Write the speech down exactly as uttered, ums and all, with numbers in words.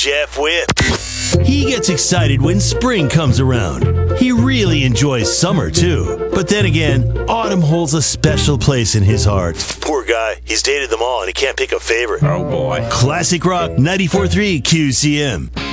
Jeff Whip. He gets excited when spring comes around. He really enjoys summer, too. But then again, autumn holds a special place in his heart. Poor guy. He's dated them all and he can't pick a favorite. Oh, boy. Classic Rock ninety-four point three Q C M.